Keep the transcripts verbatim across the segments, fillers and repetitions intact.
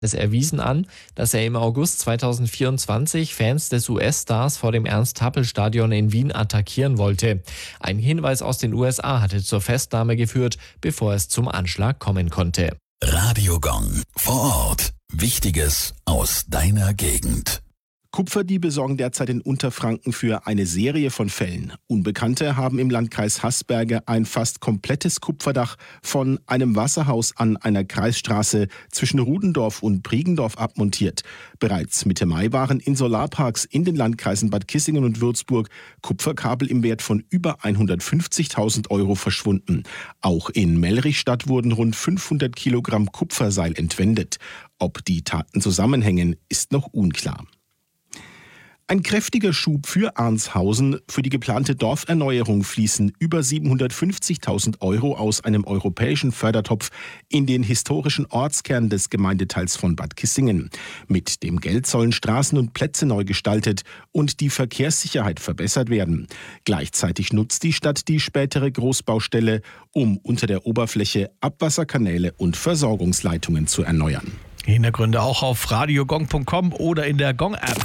Es erwiesen an, dass er im August zweitausendvierundzwanzig Fans des U S-Stars vor dem Ernst-Happel-Stadion in Wien attackieren wollte. Ein Hinweis aus den U S A hatte zur Festnahme geführt, bevor es zum Anschlag kommen konnte. Radio Gong vor Ort. Wichtiges aus deiner Gegend. Kupferdiebe sorgen derzeit in Unterfranken für eine Serie von Fällen. Unbekannte haben im Landkreis Haßberge ein fast komplettes Kupferdach von einem Wasserhaus an einer Kreisstraße zwischen Rudendorf und Briegendorf abmontiert. Bereits Mitte Mai waren in Solarparks in den Landkreisen Bad Kissingen und Würzburg Kupferkabel im Wert von über hundertfünfzigtausend Euro verschwunden. Auch in Mellrichstadt wurden rund fünfhundert Kilogramm Kupferseil entwendet. Ob die Taten zusammenhängen, ist noch unklar. Ein kräftiger Schub für Arnshausen. Für die geplante Dorferneuerung fließen über siebenhundertfünfzigtausend Euro aus einem europäischen Fördertopf in den historischen Ortskern des Gemeindeteils von Bad Kissingen. Mit dem Geld sollen Straßen und Plätze neu gestaltet und die Verkehrssicherheit verbessert werden. Gleichzeitig nutzt die Stadt die spätere Großbaustelle, um unter der Oberfläche Abwasserkanäle und Versorgungsleitungen zu erneuern. Hintergründe auch auf radiogong punkt com oder in der Gong-App.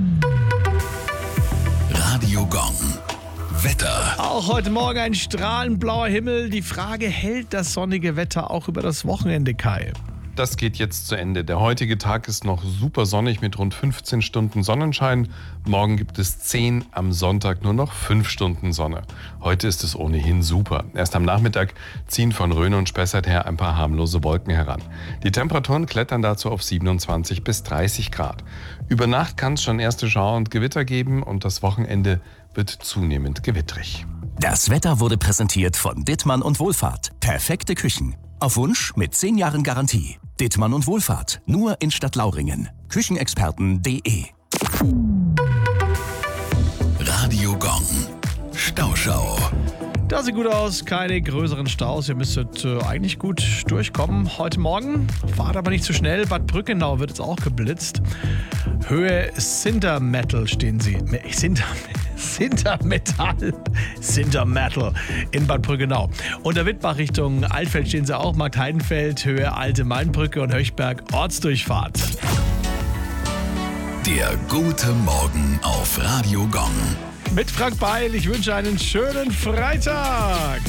Radio Gong. Wetter. Auch heute Morgen ein strahlend blauer Himmel. Die Frage, hält das sonnige Wetter auch über das Wochenende, Kai? Das geht jetzt zu Ende. Der heutige Tag ist noch super sonnig mit rund fünfzehn Stunden Sonnenschein. Morgen gibt es zehn, am Sonntag nur noch fünf Stunden Sonne. Heute ist es ohnehin super. Erst am Nachmittag ziehen von Rhön und Spessart her ein paar harmlose Wolken heran. Die Temperaturen klettern dazu auf siebenundzwanzig bis dreißig Grad. Über Nacht kann es schon erste Schauer und Gewitter geben und das Wochenende wird zunehmend gewittrig. Das Wetter wurde präsentiert von Dittmann und Wohlfahrt. Perfekte Küchen. Auf Wunsch mit zehn Jahren Garantie. Dittmann und Wohlfahrt. Nur in Stadtlauringen. Küchenexperten punkt de. Radio Gong. Stauschau. Das sieht gut aus, keine größeren Staus. Ihr müsstet äh, eigentlich gut durchkommen. Heute Morgen fahrt aber nicht zu schnell. Bad Brückenau wird jetzt auch geblitzt. Höhe Sintermetal stehen sie. Sinter, Sintermetall. Sintermetal in Bad Brückenau. Unter Wittbach Richtung Altfeld stehen sie auch. Markt Heidenfeld, Höhe Alte Mainbrücke und Höchberg Ortsdurchfahrt. Der gute Morgen auf Radio Gong. Mit Frank Beil. Ich wünsche einen schönen Freitag.